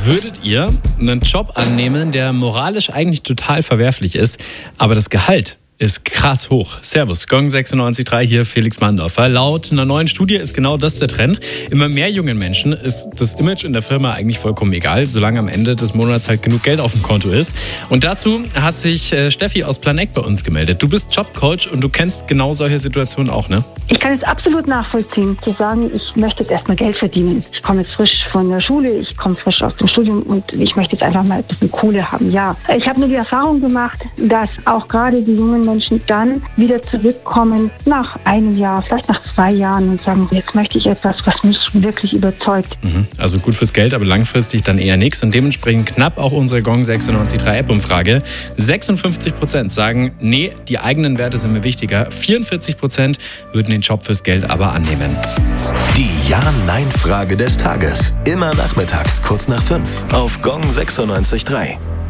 Würdet ihr einen Job annehmen, der moralisch eigentlich total verwerflich ist, aber das Gehalt ist krass hoch? Servus, Gong 96.3 hier, Felix Mandorfer. Laut einer neuen Studie ist genau das der Trend. Immer mehr jungen Menschen ist das Image in der Firma eigentlich vollkommen egal, solange am Ende des Monats halt genug Geld auf dem Konto ist. Und dazu hat sich Steffi aus Plan bei uns gemeldet. Du bist Jobcoach und du kennst genau solche Situationen auch, ne? Ich kann es absolut nachvollziehen, zu sagen, ich möchte jetzt erstmal Geld verdienen. Ich komme jetzt frisch von der Schule, ich komme frisch aus dem Studium und ich möchte jetzt einfach mal ein bisschen Kohle haben, ja. Ich habe nur die Erfahrung gemacht, dass auch gerade die jungen Menschen dann wieder zurückkommen nach einem Jahr, vielleicht nach 2 Jahren und sagen, jetzt möchte ich etwas, was mich wirklich überzeugt. Also gut fürs Geld, aber langfristig dann eher nichts und dementsprechend knapp auch unsere Gong 96.3 App-Umfrage. 56% sagen, nee, die eigenen Werte sind mir wichtiger. 44% würden den Job fürs Geld aber annehmen. Die Ja-Nein-Frage des Tages. Immer nachmittags, kurz nach 5 auf Gong 96.3.